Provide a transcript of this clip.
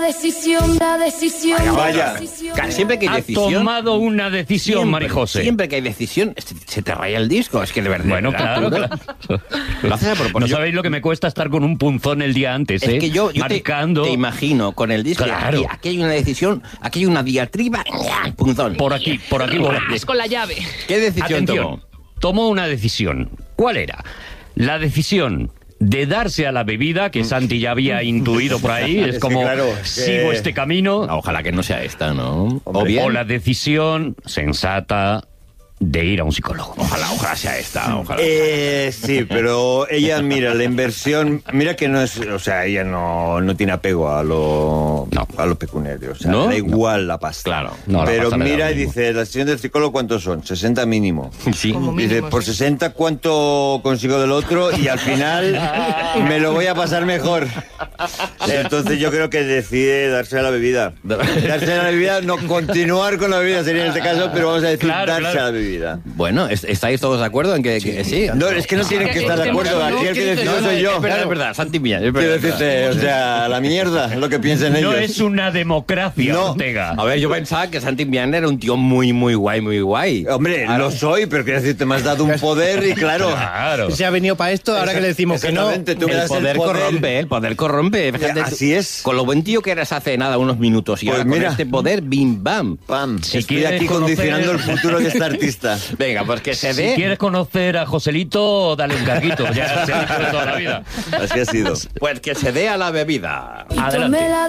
La decisión. Vaya, siempre que hay Ha decisión... tomado una decisión, Marijose. Siempre que hay decisión, se te raya el disco. Es que de verdad... Bueno, claro. Lo haces a propósito. No sabéis lo que me cuesta estar con un punzón el día antes, ¿eh? Es que yo marcando. te imagino con el disco. Claro. Aquí hay una decisión, aquí hay una diatriba, punzón. Por aquí voy. Es con la llave. ¿Qué decisión tomó? Tomó una decisión. ¿Cuál era? La decisión de darse a la bebida, que Santi ya había intuido por ahí, es como, sigo este camino. Ojalá que no sea esta, ¿no? O la decisión sensata de ir a un psicólogo. Ojalá sea esta, ojalá. Sí, pero ella, mira, la inversión, mira que no es, o sea, ella no tiene apego a lo pecuniario, o sea, ¿No? da igual la pasta. Claro. No, la pero pasta le da mira lo y mismo. dice, la sesión del psicólogo, ¿cuántos son? 60 mínimo. Sí. Como Dice, mínimo, por sí. 60, ¿cuánto consigo del otro? Y al final me lo voy a pasar mejor. Entonces yo creo que decide darse a la bebida. Darse a la bebida, no continuar con la bebida sería en este caso, pero vamos a decir Claro, darse claro. a la bebida. Bueno, ¿estáis todos de acuerdo en que sí? No, es que no tienen que estar de acuerdo. Aquí el que decide soy yo. Es verdad, Santi Millán. Quiero decirte, o sea, la mierda, es lo que piensan ellos. No es una democracia, No. Ortega. A ver, yo pensaba que Santi Millán era un tío muy guay. Hombre, lo soy, pero quiero decirte, me has dado un poder y claro. Claro. Se ha venido para esto, ahora que le decimos que no. Exactamente, tú me El das poder corrompe, el poder corrompe. Fíjate, Así es. Con lo buen tío que eras hace nada, unos minutos, y Pues ahora con mira. este poder, bim, bam. Pam, Si estoy quieres aquí conocer- condicionando el futuro de este artista. Venga, pues que se Si dé. quieres conocer a Joselito, dale un carguito. Ya se ha dicho de toda la vida. Así ha sido. Pues que se dé a la bebida. Adelante.